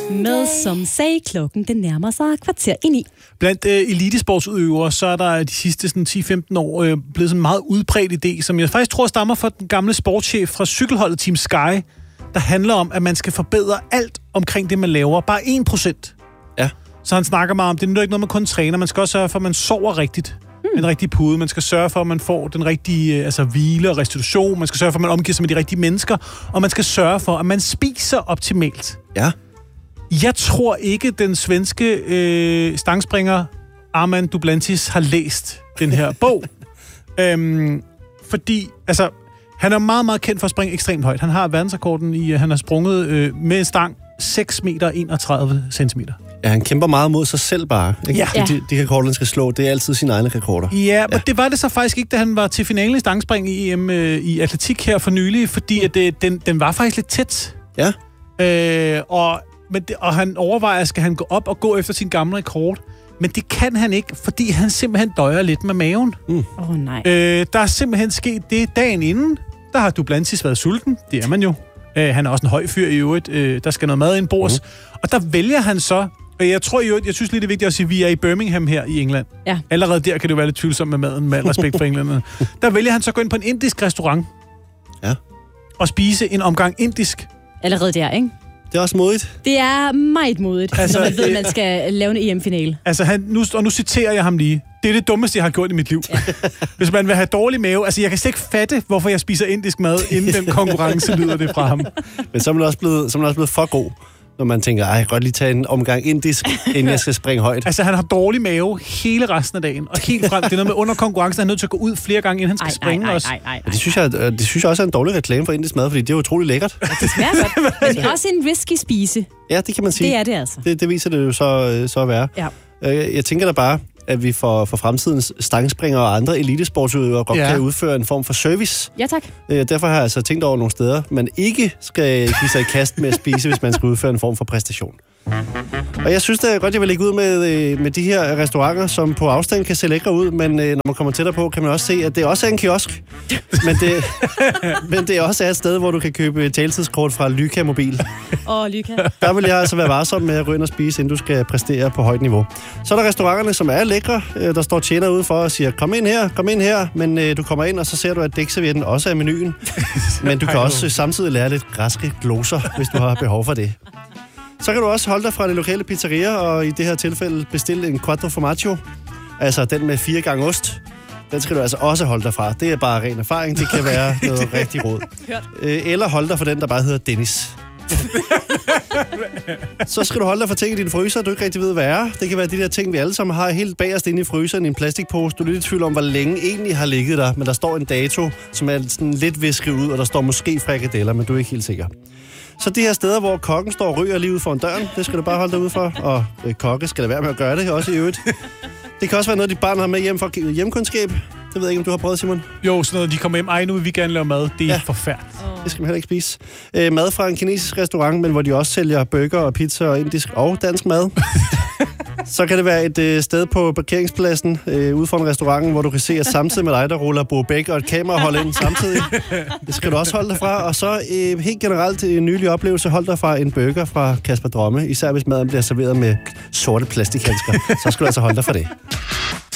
Med som sagde klokken, den nærmer sig kvarter ind i. Blandt elitesportsudøvere, så er der de sidste sådan, 10-15 år blevet sådan en meget udbredt idé, som jeg faktisk tror stammer fra den gamle sportschef fra cykelholdet Team Sky, der handler om, at man skal forbedre alt omkring det, man laver. Bare 1%. Ja. Så han snakker meget om, det er ikke noget, man kun træner. Man skal også sørge for, at man sover rigtigt. En rigtig pude. Man skal sørge for, at man får den rigtige hvile og restitution. Man skal sørge for, at man omgiver sig med de rigtige mennesker. Og man skal sørge for, at man spiser optimalt. Ja. Jeg tror ikke, den svenske stangspringer Armand Duplantis har læst den her bog. Fordi, han er meget, meget kendt for at springe ekstremt højt. Han har verdensrekorden i, han har sprunget med stang 6 meter 31 centimeter. Ja, han kæmper meget mod sig selv bare. Ikke? Ja. De rekorder, han skal slå, det er altid sine egne rekorder. Ja, men det var det så faktisk ikke, da han var til finalen i stangspring i EM i atletik her for nylig, fordi at den var faktisk lidt tæt. Ja. Og han overvejer, skal han gå op og gå efter sin gamle rekord. Men det kan han ikke, fordi han simpelthen døjer lidt med maven. Nej. Der er simpelthen sket det dagen inden. Der har Duplantis været sulten. Det er man jo. Han er også en høj fyr i øvrigt. Der skal noget mad indbords. Og der vælger han så... Jeg synes lige, det er vigtigt at sige, at vi er i Birmingham her i England. Ja. Allerede der kan det jo være lidt tvivlsomt med maden, med al respekt for englænderne. Der vælger han så at gå ind på en indisk restaurant. Ja. Og spise en omgang indisk. Allerede der, ikke? Det er også modigt. Det er meget modigt, når man ved, at man skal lave en EM-finale. Nu citerer jeg ham lige. Det er det dummeste, jeg har gjort i mit liv. Ja. Hvis man vil have dårlig mave... jeg kan slet ikke fatte, hvorfor jeg spiser indisk mad, inden den konkurrence lyder det fra ham. Men så er man også blevet for god, når man tænker, jeg kan godt lige tage en omgang indisk, inden jeg skal springe højt. Han har dårlig mave hele resten af dagen, og helt frem. Det er noget med under konkurrencen, han er nødt til at gå ud flere gange, inden han skal springe også. Det synes jeg også er en dårlig reklame for indisk mad, fordi det er utrolig lækkert. Det smager godt, men det er også en risky spise. Ja, det kan man sige. Det er det altså. Det viser det jo så at være. Ja. Jeg tænker da bare, at vi for fremtidens stangspringere og andre elitesportsudøvere godt kan udføre en form for service. Ja, tak. Derfor har jeg altså tænkt over nogle steder, man ikke skal give sig i kast med at spise, hvis man skal udføre en form for præstation. Og jeg synes da godt, jeg vil lægge ud med de her restauranter, som på afstand kan se lækre ud, men når man kommer tættere på, kan man også se, at det også er en kiosk. Men det også er et sted, hvor du kan købe taltidskort fra Lyka Mobil. Lyka. Der vil jeg altså være varsom med at gå ind og spise, inden du skal præstere på højt niveau. Så er der restauranterne, som er lækre. Der står tjener ude for og siger, kom ind her, men du kommer ind, og så ser du, at dækservietten også er menuen. Men du kan også samtidig lære lidt græske gloser, hvis du har behov for det. Så kan du også holde dig fra det lokale pizzeria, og i det her tilfælde bestille en quattro formaggio. Altså den med 4 gange ost. Den skal du altså også holde dig fra. Det er bare ren erfaring. Det kan være noget rigtig råd. Eller holde dig for den, der bare hedder Dennis. Så skal du holde dig for ting i din fryser, du ikke rigtig ved, hvad er. Det kan være de der ting, vi alle sammen har helt bagerst inde i fryseren i en plastikpose. Du er lidt i tvivl om, hvor længe egentlig har ligget der. Men der står en dato, som er sådan lidt visket ud, og der står måske frikadeller, men du er ikke helt sikker. Så de her steder, hvor kokken står og ryger lige ude foran døren, det skal du bare holde dig ude for. Og kokke skal lade være med at gøre det, også i øvrigt. Det kan også være noget, dit barn har med hjem for hjemkundskab. Det ved jeg ikke, om du har prøvet, Simon. Jo, sådan noget, de kommer hjem. Nu vil vi gerne lave mad. Det er forfærdeligt. Det skal man heller ikke spise. Mad fra en kinesisk restaurant, men hvor de også sælger burger og pizza og indisk og dansk mad. Så kan det være et sted på parkeringspladsen ude for en restaurant, hvor du kan se, at samtidig med dig, der ruller bordbæk og et kamerahold ind samtidig. Det skal du også holde dig fra. Og så helt generelt en nylig oplevelse, hold dig fra en burger fra Kasper Dromme. Især hvis maden bliver serveret med sorte plastikhandsker. Så skal du altså holde dig fra det.